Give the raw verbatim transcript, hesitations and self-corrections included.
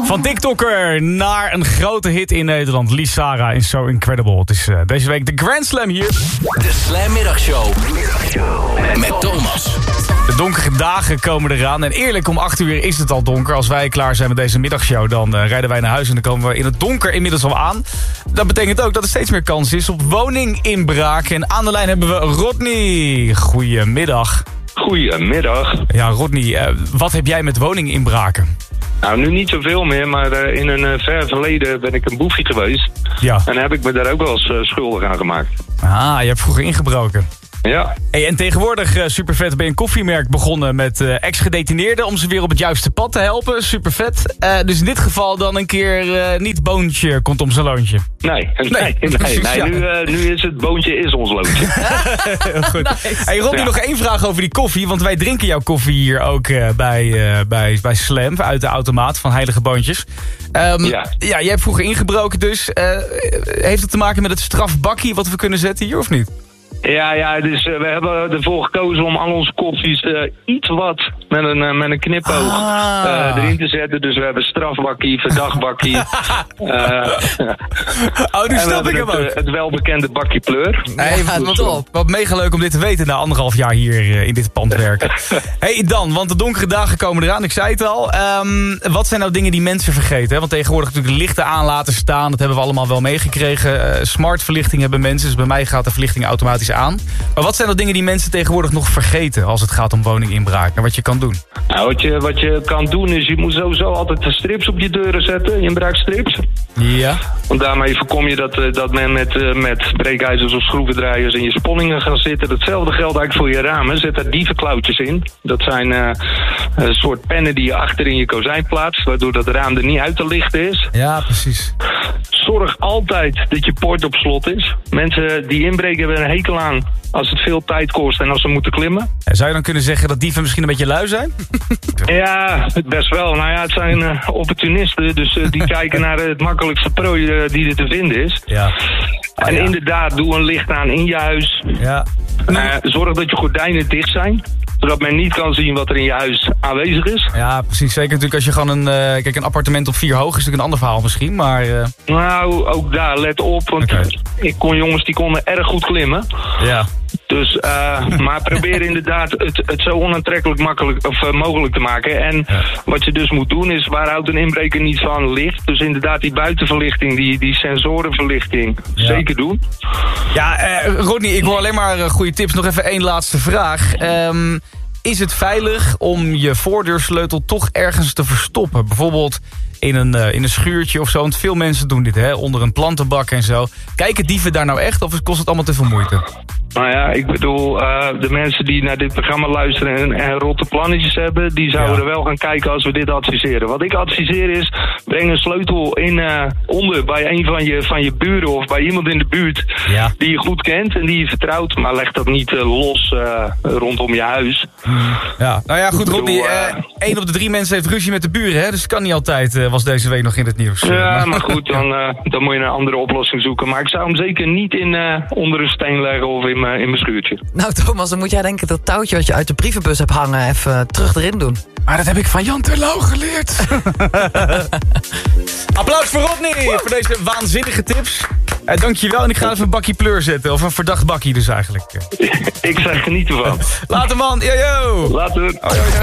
Van TikToker naar een grote hit in Nederland. Lisara in So Incredible. Het is uh, deze week de Grand Slam hier. De Slam Middagshow. Met Thomas. De donkere dagen komen eraan. En eerlijk, om acht uur is het al donker. Als wij klaar zijn met deze middagshow, dan uh, rijden wij naar huis. En dan komen we in het donker inmiddels al aan. Dat betekent ook dat er steeds meer kans is op woninginbraak. En aan de lijn hebben we Rodney. Goedemiddag. Goedemiddag. Ja, Rodney, uh, wat heb jij met woninginbraken? Nou, nu niet zoveel meer, maar uh, in een uh, ver verleden ben ik een boefje geweest. Ja. En heb ik me daar ook wel eens uh, schuldig aan gemaakt. Ah, je hebt vroeger ingebroken. Ja. Hey, en tegenwoordig, uh, supervet, ben je een koffiemerk begonnen met uh, ex-gedetineerden om ze weer op het juiste pad te helpen. Supervet. Uh, dus in dit geval dan een keer uh, niet boontje komt om zijn loontje. Nee, nee, nee. nee, precies, nee. Ja. Nu, uh, nu is het boontje is ons loontje. Heel goed. Nice. Hey, Rodney, Ja. nog één vraag over die koffie. Want wij drinken jouw koffie hier ook uh, bij, uh, bij, bij Slam, uit de automaat van Heilige Boontjes. Um, ja. ja, jij hebt vroeger ingebroken dus. Uh, heeft het te maken met het strafbakkie wat we kunnen zetten hier of niet? Ja, ja, dus uh, we hebben ervoor gekozen om al onze koffies uh, iets wat met een, uh, met een knipoog Ah. uh, erin te zetten. Dus we hebben strafbakkie, verdachtbakkie. uh, Oh, nu en we snap ik hebben hem het, ook. uh, het welbekende bakkie pleur. Hey, Ja, wat, top. wat mega leuk om dit te weten na anderhalf jaar hier uh, in dit pand werken. Hey Dan, want de donkere dagen komen eraan, ik zei het al. Um, wat zijn nou dingen die mensen vergeten? Hè? Want tegenwoordig natuurlijk de lichten aan laten staan. Dat hebben we allemaal wel meegekregen. Uh, smart verlichting hebben mensen, dus bij mij gaat de verlichting automatisch aan. Maar wat zijn nou dingen die mensen tegenwoordig nog vergeten als het gaat om woninginbraak en wat je kan doen? Nou, wat, je, wat je kan doen is, je moet sowieso altijd de strips op je deuren zetten, inbraakstrips. Ja. Want daarmee voorkom je dat, uh, dat men met, uh, met breekijzers of schroevendraaiers in je sponningen gaat zitten. Datzelfde geldt eigenlijk voor je ramen. Zet daar dievenklauwtjes in. Dat zijn uh, een soort pennen die je achter in je kozijn plaatst, waardoor dat raam er niet uit te lichten is. Ja, precies. Zorg altijd dat je poort op slot is. Mensen die inbreken hebben een hekel aan als het veel tijd kost en als ze moeten klimmen. Zou je dan kunnen zeggen dat dieven misschien een beetje lui zijn? Ja, best wel. Nou ja, het zijn uh, opportunisten, dus uh, die kijken naar het makkelijkste prooi uh, die er te vinden is. Ja. Ah, En ja. inderdaad, doe een licht aan in je huis. Ja. Uh, zorg dat je gordijnen dicht zijn, zodat men niet kan zien wat er in je huis aanwezig is. Ja, precies. Zeker natuurlijk als je gewoon een, uh, kijk, een appartement op vier hoog is natuurlijk een ander verhaal misschien, maar... Uh, Nou, ook daar, let op, want Oké. ik kon jongens die konden erg goed klimmen. ja. Dus, uh, maar probeer inderdaad het, het zo onaantrekkelijk makkelijk, of, uh, mogelijk te maken. En Ja. wat je dus moet doen is, waar houdt een inbreker niet van, licht. Dus inderdaad die buitenverlichting, die, die sensorenverlichting, Ja. zeker doen. Ja, uh, Rodney, ik wil alleen maar uh, goede tips. Nog even één laatste vraag. Um, is het veilig om je voordeursleutel toch ergens te verstoppen? Bijvoorbeeld in een, uh, in een schuurtje of zo. Want veel mensen doen dit, hè? Onder een plantenbak en zo. Kijken dieven daar nou echt of kost het allemaal te veel moeite? Nou ja, ik bedoel, uh, de mensen die naar dit programma luisteren en, en rotte plannetjes hebben, die zouden Ja. er wel gaan kijken als we dit adviseren. Wat ik adviseer is, breng een sleutel in uh, onder bij een van je, van je buren of bij iemand in de buurt Ja. die je goed kent en die je vertrouwt. Maar leg dat niet uh, los uh, rondom je huis. Ja. Nou ja, goed, Ik bedoel, Rodney. Uh, uh, één op de drie mensen heeft ruzie met de buren, hè? Dus het kan niet altijd, uh, was deze week nog in het nieuws. Ja, maar goed, dan, uh, dan moet je een andere oplossing zoeken. Maar ik zou hem zeker niet in, uh, onder een steen leggen of in mijn in mijn schuurtje. Nou Thomas, dan moet jij denk ik dat touwtje wat je uit de brievenbus hebt hangen even terug erin doen. Maar dat heb ik van Jan Terlouw geleerd. Applaus voor Rodney voor deze waanzinnige tips. Uh, dankjewel en ik ga even een bakkie pleur zetten. Of een verdacht bakkie dus eigenlijk. Ik zeg geniet ervan. Later man, yo yo. Later. Oh, yo, yo.